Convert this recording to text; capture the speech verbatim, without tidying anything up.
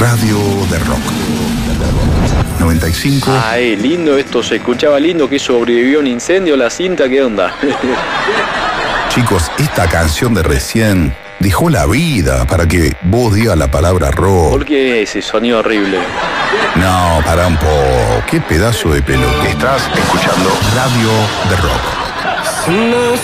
Radio de Rock. noventa y cinco. Ay, lindo esto, se escuchaba lindo, que sobrevivió un incendio la cinta, ¿qué onda? Chicos, esta canción de recién dejó la vida para que vos digas la palabra rock. ¿Por qué ese sonido horrible? No, para un poco. Qué pedazo de pelo. Estás escuchando Radio de Rock.